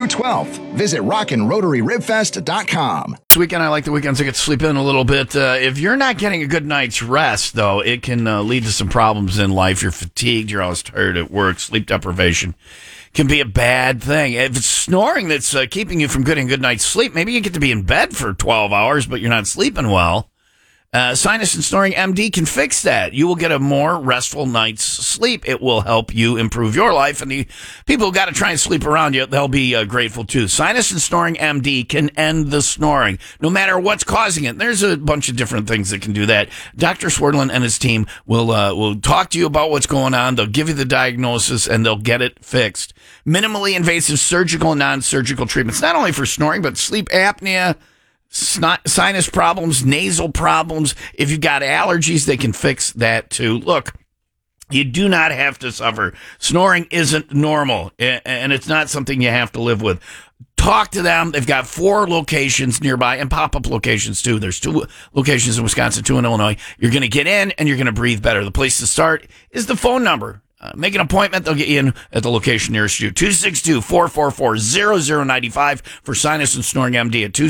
12th. Visit rockinrotaryribfest.com. This weekend, I like the weekends I get to sleep in a little bit. If you're not getting a good night's rest, though, it can lead to some problems in life. You're fatigued. You're always tired at work. Sleep deprivation can be a bad thing. If it's snoring that's keeping you from getting a good night's sleep, maybe you get to be in bed for 12 hours, but you're not sleeping well. Sinus and Snoring MD can fix that. You will get a more restful night's sleep. It will help you improve your life, and the people who got to try and sleep around you, they'll be grateful too. Sinus and Snoring MD can end the snoring, no matter what's causing it. There's a bunch of different things that can do that. Dr. Swerdlin and his team will talk to you about what's going on. They'll give you the diagnosis, and they'll get it fixed. Minimally invasive surgical and non-surgical treatments, not only for snoring, but sleep apnea, sinus problems, nasal problems. If you've got allergies, they can fix that too. Look, you do not have to suffer. Snoring isn't normal, and it's not something you have to live with. Talk to them. They've got 4 locations nearby and pop-up locations too. There's 2 locations in Wisconsin, 2 in Illinois. You're going to get in and you're going to breathe better. The place to start is the phone number. Make an appointment. They'll get you in at the location nearest you. 262-444-0095 for Sinus and Snoring MD at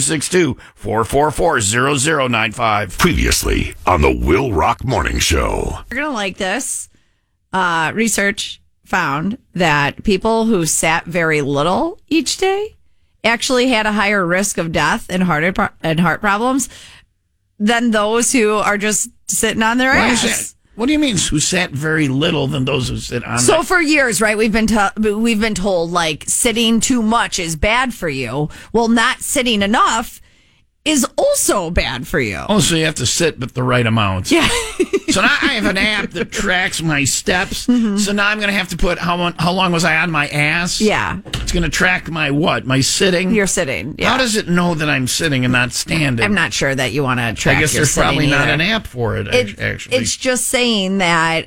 262-444-0095. Previously on the Will Rock Morning Show. You're going to like this. Research found that people who sat very little each day actually had a higher risk of death and heart problems than those who are just sitting on their ass. What do you mean who sat very little than those who sit on? So for years, right, we've been told like sitting too much is bad for you. Well, not sitting enough is also bad for you. Oh, so you have to sit but the right amount. Yeah. So now I have an app that tracks my steps. Mm-hmm. So now I'm going to have to put how long was I on my ass? Yeah. It's going to track my what? My sitting? You're sitting. Yeah. How does it know that I'm sitting and not standing? I'm not sure that you want to track. I guess your there's probably either. not an app for it. Actually, it's just saying that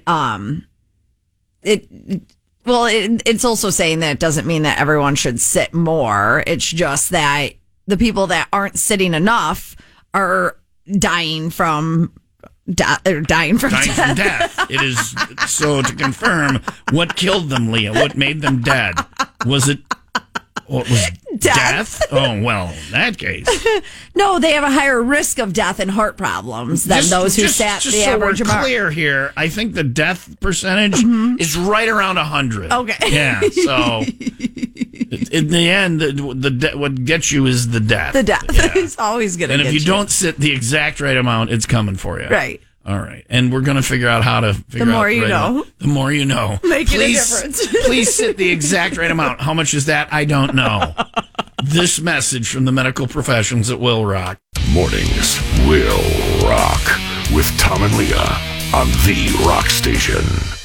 it's also saying that it doesn't mean that everyone should sit more. It's just that the people that aren't sitting enough are dying from death. It is so to confirm what killed them, Leah. What made them dead? Was it? What was death? Oh well, in that case, no. They have a higher risk of death and heart problems than those who sat the average amount. Just so we're clear here, I think the death percentage is right around 100. Okay. Yeah. So in the end, what gets you is the death. The death. Yeah. It's always going to. And if you don't sit the exact right amount, it's coming for you. Right. All right. And we're going to figure out how to figure out the more you know. The more you know. Making a difference. Please sit the exact right amount. How much is that? I don't know. This message from the medical professions at Will Rock. Mornings will rock with Tom and Leah on the Rock Station.